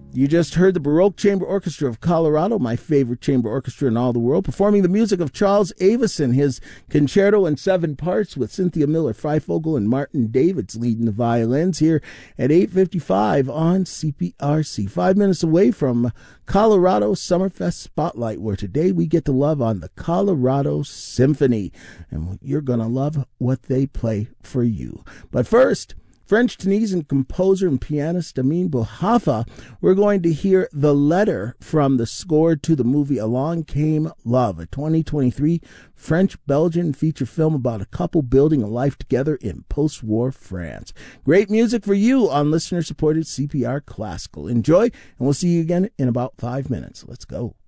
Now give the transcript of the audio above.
You just heard the Baroque Chamber Orchestra of Colorado, my favorite chamber orchestra in all the world, performing the music of Charles Avison, his concerto in 7 parts with Cynthia Miller-Freifogel and Martin Davids leading the violins here at 8:55 on CPRC. 5 minutes away from Colorado Summerfest Spotlight, where today we get to love on the Colorado Symphony. And you're going to love what they play for you. But first, French-Tunisian composer and pianist Amin Bouhafa, we're going to hear The Letter from the score to the movie Along Came Love, a 2023 French-Belgian feature film about a couple building a life together in post-war France. Great music for you on listener-supported CPR Classical. Enjoy, and we'll see you again in about 5 minutes. Let's go.